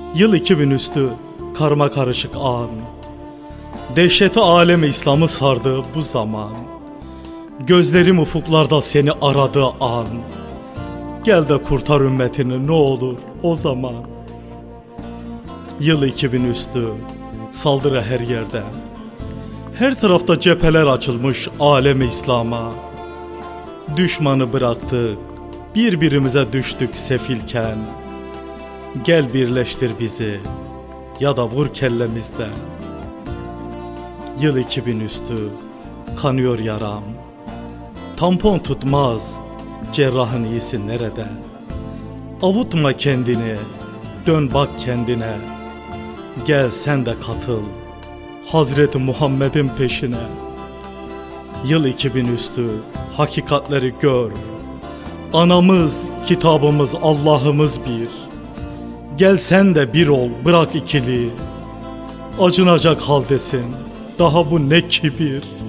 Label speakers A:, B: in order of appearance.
A: Yıl 2000 üstü, karma karışık an. Dehşeti alemi İslam'ı sardı bu zaman. Gözlerim ufuklarda seni aradığı an. Gel de kurtar ümmetini ne olur o zaman. Yıl 2000 üstü, saldırı her yerde. Her tarafta cepheler açılmış alemi İslam'a. Düşmanı bıraktık, birbirimize düştük sefilken. Gel birleştir bizi ya da vur kellemizden. Yıl 2000 üstü, kanıyor yaram. Tampon tutmaz, cerrahın iyisi nerede? Avutma kendini, dön bak kendine. Gel sen de katıl Hazreti Muhammed'in peşine. Yıl 2000 üstü, hakikatleri gör. Anamız, kitabımız, Allah'ımız bir. Gel sen de bir ol, bırak ikili. Acınacak haldesin, daha bu ne kibir.